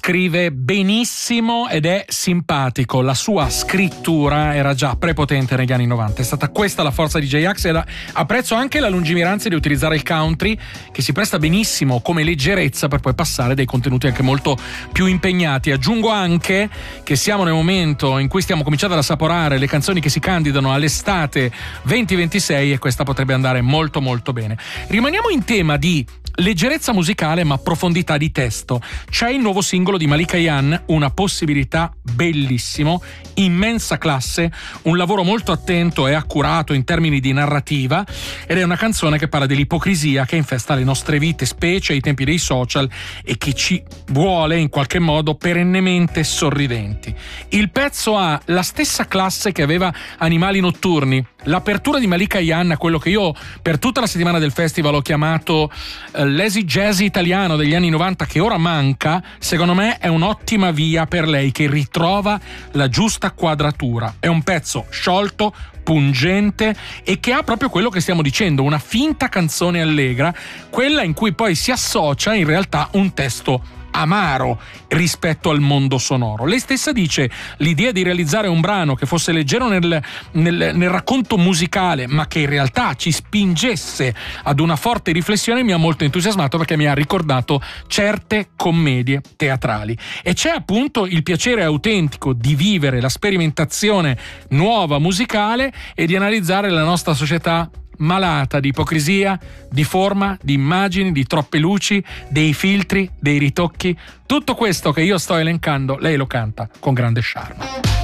scrive benissimo ed è simpatico. La sua scrittura era già prepotente negli anni 90. È stata questa la forza di J-Ax, e apprezzo anche la lungimiranza di utilizzare il country, che si presta benissimo come leggerezza per poi passare dei contenuti anche molto più impegnati. Aggiungo anche che siamo nel momento in cui stiamo cominciando ad assaporare le canzoni che si candidano all'estate 2026 e questa potrebbe andare molto molto bene. Rimaniamo in tema di leggerezza musicale ma profondità di testo. C'è il nuovo singolo di Malika Ayane, una possibilità bellissimo, immensa classe, un lavoro molto attento e accurato in termini di narrativa, ed è una canzone che parla dell'ipocrisia che infesta le nostre vite, specie ai tempi dei social, e che ci vuole in qualche modo perennemente sorridenti. Il pezzo ha la stessa classe che aveva Animali Notturni. L'apertura di Malika Ayane a quello che io per tutta la settimana del festival ho chiamato l'easy jazz italiano degli anni 90, che ora manca, secondo me è un'ottima via per lei, che ritrova la giusta quadratura. È un pezzo sciolto, pungente, e che ha proprio quello che stiamo dicendo, una finta canzone allegra, quella in cui poi si associa in realtà un testo amaro rispetto al mondo sonoro. Lei stessa dice: l'idea di realizzare un brano che fosse leggero nel racconto musicale, ma che in realtà ci spingesse ad una forte riflessione, mi ha molto entusiasmato, perché mi ha ricordato certe commedie teatrali. E c'è appunto il piacere autentico di vivere la sperimentazione nuova musicale e di analizzare la nostra società malata di ipocrisia, di forma, di immagini, di troppe luci, dei filtri, dei ritocchi. Tutto questo che io sto elencando, lei lo canta con grande charme.